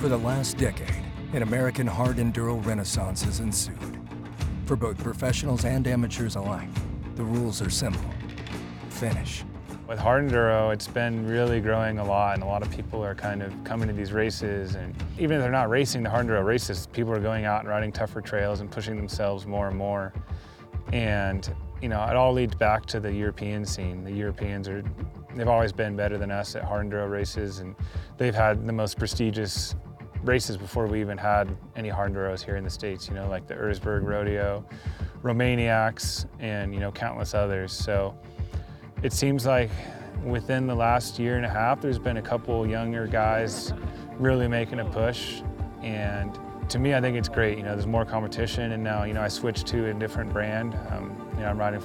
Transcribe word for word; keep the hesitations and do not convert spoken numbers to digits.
For the last decade, an American hard enduro renaissance has ensued. For both professionals and amateurs alike, the rules are simple. Finish. With hard enduro, it's been really growing a lot, and a lot of people are kind of coming to these races, and even if they're not racing the hard enduro races, people are going out and riding tougher trails and pushing themselves more and more. And you know, it all leads back to the European scene. The Europeans are, they've always been better than us at hard enduro races, and they've had the most prestigious races before we even had any hard enduros here in the States, you know, like the Erzberg Rodeo, Romaniacs, and you know, countless others. So it seems like within the last year and a half, there's been a couple younger guys really making a push. And to me, I think it's great. You know, there's more competition, and now, you know, I switched to a different brand. Um, you know, I'm riding